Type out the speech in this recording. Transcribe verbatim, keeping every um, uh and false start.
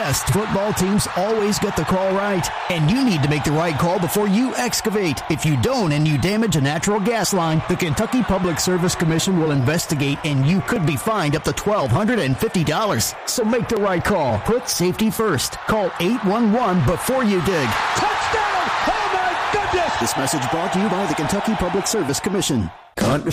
best football teams always get the call right, and you need to make the right call before you excavate. If you don't and you damage a natural gas line, the Kentucky Public Service Commission will investigate, and you could be fined up to twelve hundred fifty dollars. So make the right call. Put safety first. Call eight one one before you dig. Touchdown! Oh, my goodness! This message brought to you by the Kentucky Public Service Commission. Country